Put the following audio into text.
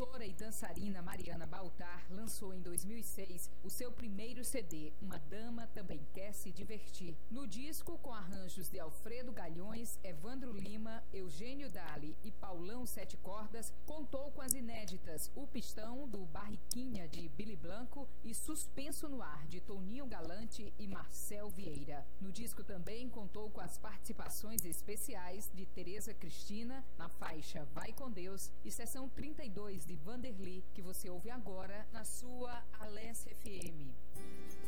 cantora e dançarina Mariana Baltar lançou em 2006 o seu primeiro CD, Uma Dama Também Quer Se Divertir. No disco, com arranjos de Alfredo Galhões, Evandro Lima, Eugênio Dali e Paulão Sete Cordas, contou com as inéditas O Pistão, do Barriquinha, de Billy Blanco, e Suspenso no Ar, de Toninho Galante e Marcel Vieira. No disco também contou com as participações especiais de Tereza Cristina, na faixa Vai com Deus, e Sessão 32 de Vanderly, que você ouve agora na sua Alesse FM.